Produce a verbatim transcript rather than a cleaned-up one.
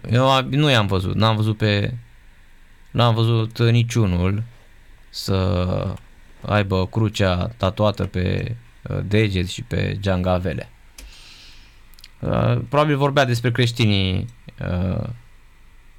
Eu nu i-am văzut, n-am văzut pe, n-am văzut niciunul să aibă crucea tatuată pe deget și pe geangavele. Probabil vorbea despre creștinii